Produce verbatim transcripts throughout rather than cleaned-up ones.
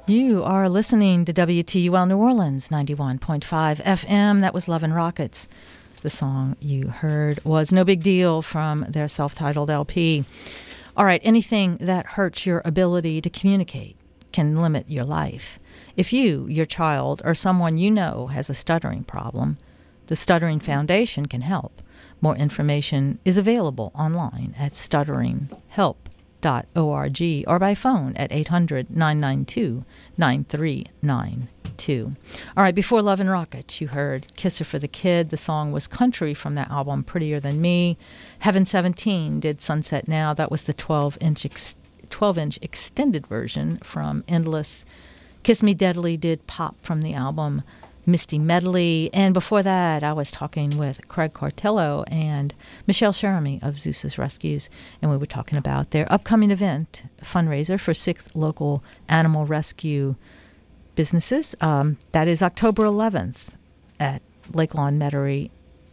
You are listening to W T U L New Orleans, ninety-one point five F M. That was Love and Rockets. The song you heard was No Big Deal from their self-titled L P. All right, anything that hurts your ability to communicate can limit your life. If you, your child, or someone you know has a stuttering problem, the Stuttering Foundation can help. More information is available online at stuttering help dot org or by phone at eight hundred, nine nine two, nine three nine two. All right, before Love and Rockets, you heard Kisser for the Kid. The song was Country from that album, Prettier Than Me. Heaven seventeen did Sunset Now. That was the twelve-inch ex- twelve-inch extended version from Endless. Kiss Me Deadly did Pop from the album Misty Medley. And before that, I was talking with Craig Cartello and Michelle Sheramy of Zeus's Rescues, and we were talking about their upcoming event, fundraiser for six local animal rescue businesses. Um, that is October eleventh at Lake Lawn Metairie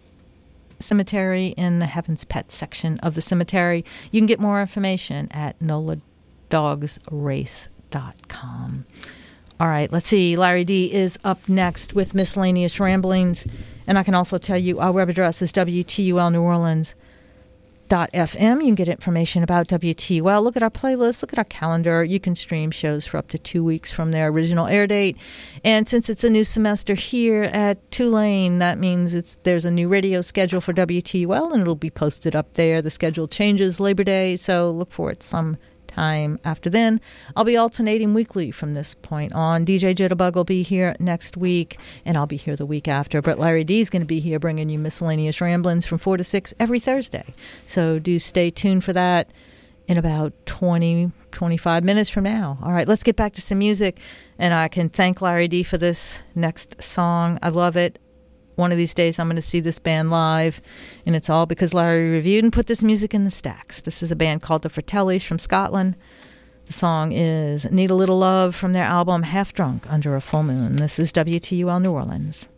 Cemetery in the Heaven's Pet section of the cemetery. You can get more information at nola dogs race dot com. All right, let's see. Larry D is up next with Miscellaneous Ramblings. And I can also tell you our web address is W T U L New Orleans dot F M. You can get information about W T U L. Look at our playlist. Look at our calendar. You can stream shows for up to two weeks from their original air date. And since it's a new semester here at Tulane, that means it's there's a new radio schedule for W T U L, and it'll be posted up there. The schedule changes Labor Day, so look for it some time after then. I'll be alternating weekly from this point on. D J Jitterbug will be here next week, and I'll be here the week after. But Larry D is going to be here bringing you Miscellaneous Ramblings from four to six every Thursday. So do stay tuned for that in about twenty, twenty-five minutes from now. All right, let's get back to some music, and I can thank Larry D for this next song. I love it. One of these days I'm going to see this band live, and it's all because Larry reviewed and put this music in the stacks. This is a band called the Fratellis from Scotland. The song is Need a Little Love from their album Half Drunk Under a Full Moon. This is W T U L New Orleans.